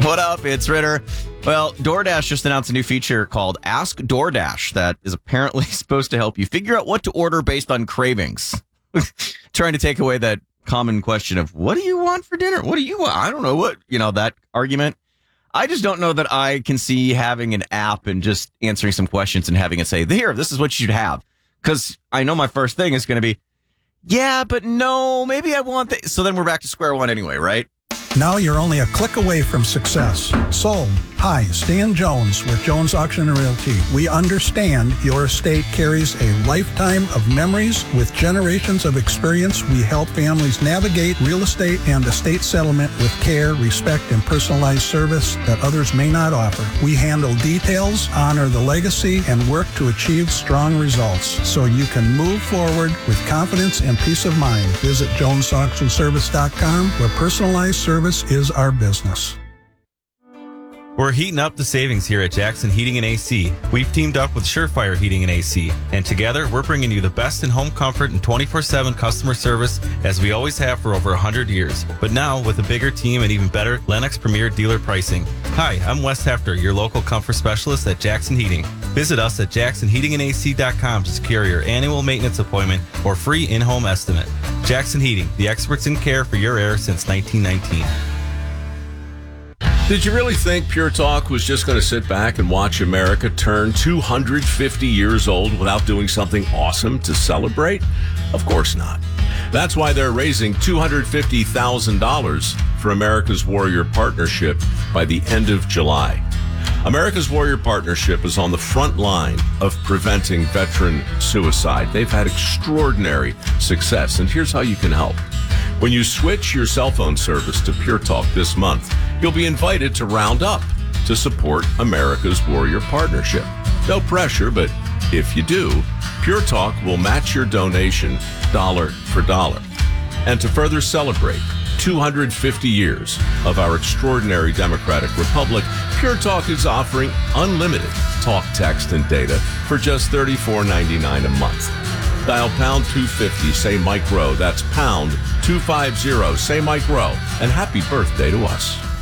What up? It's Ritter. Well, DoorDash just announced a new feature called Ask DoorDash that is apparently supposed to help you figure out what to order based on cravings. Trying to take away that common question of what do you want for dinner? What do you want? I don't know what, that argument. I just don't know that I can see having an app and just answering some questions and having it say, here, this is what you should have. Because I know my first thing is going to be, yeah, but no, maybe I want that. So then we're back to square one anyway, right? Now you're only a click away from success. Sold. Hi, Stan Jones with Jones Auction and Realty. We understand your estate carries a lifetime of memories. With generations of experience, we help families navigate real estate and estate settlement with care, respect, and personalized service that others may not offer. We handle details, honor the legacy, and work to achieve strong results so you can move forward with confidence and peace of mind. Visit JonesAuctionService.com, where personalized service is our business. We're heating up the savings here at Jackson Heating and AC. We've teamed up with Surefire Heating and AC, and together we're bringing you the best in home comfort and 24/7 customer service as we always have for over 100 years. But now with a bigger team and even better Lennox Premier dealer pricing. Hi, I'm Wes Hefter, your local comfort specialist at Jackson Heating. Visit us at jacksonheatingandac.com to secure your annual maintenance appointment or free in-home estimate. Jackson Heating, the experts in care for your air since 1919. Did you really think Pure Talk was just going to sit back and watch America turn 250 years old without doing something awesome to celebrate? Of course not. That's why they're raising $250,000 for America's Warrior Partnership by the end of July. America's Warrior Partnership is on the front line of preventing veteran suicide. They've had extraordinary success, and here's how you can help. When you switch your cell phone service to Pure Talk this month, you'll be invited to round up to support America's Warrior Partnership. No pressure, but if you do, Pure Talk will match your donation dollar for dollar. And to further celebrate 250 years of our extraordinary democratic republic, Pure Talk is offering unlimited talk, text, and data for just $34.99 a month. Dial pound 250, say Mike Rowe. That's pound 250, say Mike Rowe. And happy birthday to us.